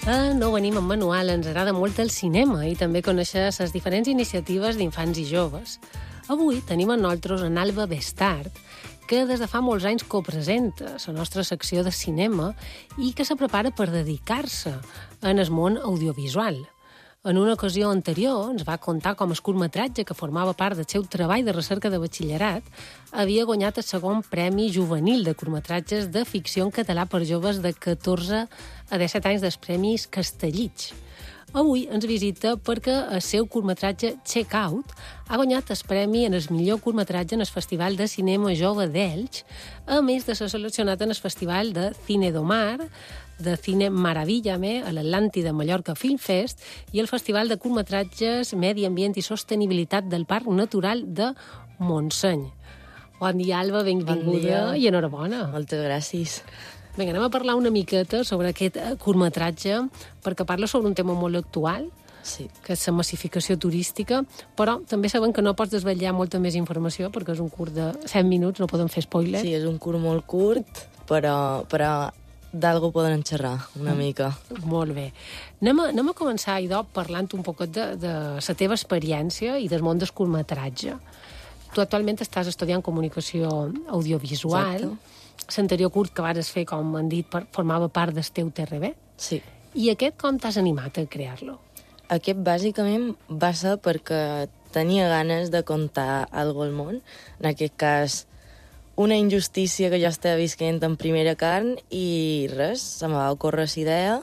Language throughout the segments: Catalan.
No venim en Manuel, ens agrada molt el cinema i també conèixer les diferents iniciatives d'infants i joves. Avui tenim amb nosaltres en Alba Bestart, que des de fa molts anys copresenta la nostra secció de cinema i que se prepara per dedicar-se en el món audiovisual. En una ocasió anterior ens va contar com el curtmetratge que formava part del seu treball de recerca de batxillerat havia guanyat el segon Premi Juvenil de curtmetratges de ficció en català per joves de 14 a 17 anys dels Premis Castellig. Avui ens visita perquè el seu curtmetratge Check Out ha guanyat el premi en el millor curtmetratge en el Festival de Cinema Jove d'Elx, a més de ser seleccionat en el Festival de Cine d'Omar, de Cine Maravillame, a l'Atlàntida Mallorca Film Fest i el Festival de Curtmetratges Medi Ambient i Sostenibilitat del Parc Natural de Montseny. Bon dia, Alba, benvinguda i enhorabona. Moltes gràcies. Vinga, anem a parlar una miqueta sobre aquest curtmetratge, perquè parla sobre un tema molt actual, Sí. que és la massificació turística, però també sabem que no pots desvetllar molta més informació, perquè és un curt de 7 minuts, no podem fer spoiler. Sí, és un curt molt curt, però d'algú poden xerrar una mica. Molt bé. Anem a començar, Idò, parlant un poquet de la teva experiència i del món del curtmetratge. Tu actualment estàs estudiant comunicació audiovisual. Exacte. L'anterior curt que vas fer, com han dit, formava part del teu TRB. Sí. I aquest com t'has animat a crear-lo? Aquest bàsicament va ser perquè tenia ganes de contar alguna cosa al món. En aquest cas, una injustícia que jo estava visquent en primera carn i res, se me va ocórrer la idea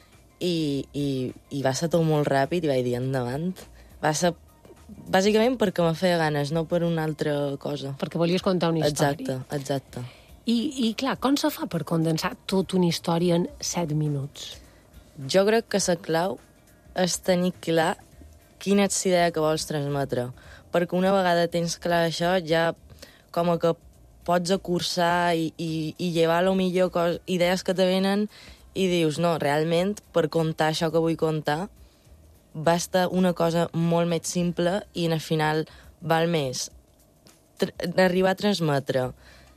i va ser tot molt ràpid i vaig dir endavant. Va ser bàsicament perquè me feia ganes, no per una altra cosa. Perquè volies contar una història. Exacte. I clar, com se fa per condensar tota una història en 7 minuts? Jo crec que la clau és tenir clar quina és la idea que vols transmetre. Perquè una vegada tens clar això, ja com que pots acursar i llevar a lo millor idees que te venen i dius, no, realment, per contar això que vull contar, basta una cosa molt més simple i al final val més arribar a transmetre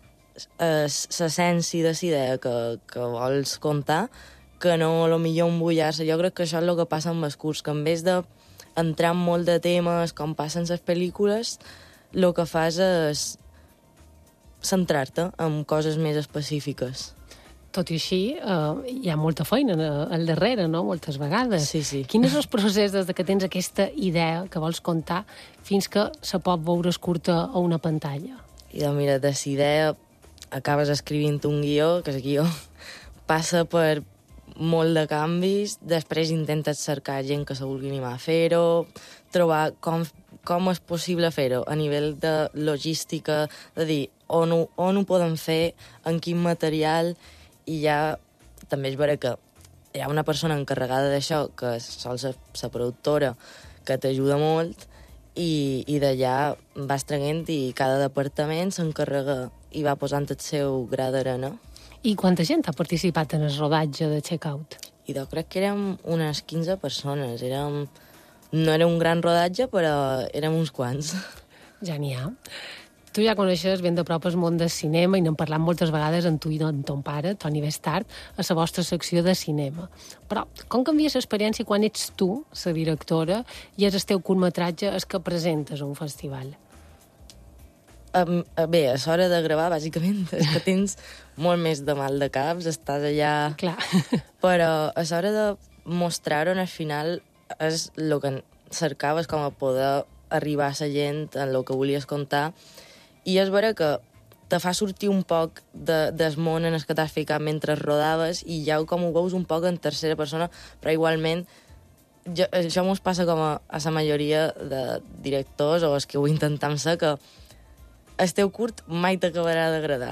l'essència de la idea que vols contar que no millor embullar-se. Jo crec que això és el que passa amb els curts, que en vez d'entrar en molt de temes, com passen les pel·lícules, el que fas és centrar-te en coses més específiques. Tot i així, hi ha molta feina al darrere, no?, moltes vegades. Sí. Quin és el procés des que tens aquesta idea que vols contar fins que se pot veure curta a una pantalla? I doncs mira, de la idea acabes escrivint un guió, que el guió passa per molt de canvis, després intentes cercar gent que se vulgui animar a fer-ho, trobar com és possible fer-ho a nivell de logística, de dir on ho podem fer, en quin material, i ja també és vera que hi ha una persona encarregada d'això, que sol ser la productora, que t'ajuda molt, i d'allà vas traient i cada departament s'encarrega i va posant el seu gra d'arena. I quanta gent ha participat en el rodatge de Check Out? I jo crec que érem unes 15 persones. No era un gran rodatge, però érem uns quants. Ja n'hi ha. Tu ja coneixes ben de prop el món del cinema i n'hem parlat moltes vegades amb tu i amb ton pare, Toni Bestart, a la vostra secció de cinema. Però com canvia l'experiència quan ets tu, la directora, i és el teu curtmetratge el que presentes a un festival? Bé, a l'hora de gravar, bàsicament, és que tens molt més de mal de caps, estàs allà... Clar. Però a l'hora de mostrar-ho, al final, és el que cercaves com a poder arribar a la gent en el que volies contar. I és vera que te fa sortir un poc del món en el que t'has ficat mentre rodaves i ja com ho veus un poc en tercera persona, però igualment això mos passa com a la majoria de directors o els que ho intentem ser, que el teu curt mai t'acabarà d'agradar.